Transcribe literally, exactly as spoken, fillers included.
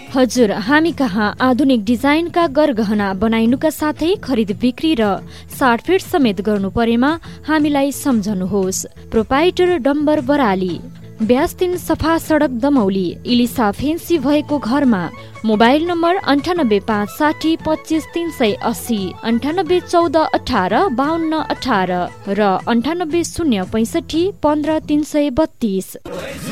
हजुर, हामी कहाँ आधुनिक डिजाइनका गरगहना बनाइनुका साथै खरिद बिक्री र साटफेट समेत गर्नु परेमा हामीलाई सम्झनुहोस्। प्रोपाइटर डम्बर बराली, ब्यास तीन सफा सडक दमौली, इलिसा फेन्सी भएको घरमा। मोबाइल नम्बर अन्ठानब्बे पाँच साठी पच्चिस तीन सय अस्सी, अन्ठानब्बे चौध अठार बाहन्न अठार र अन्ठानब्बे शून्य पैँसठी पन्ध्र तीन सय बत्तीस।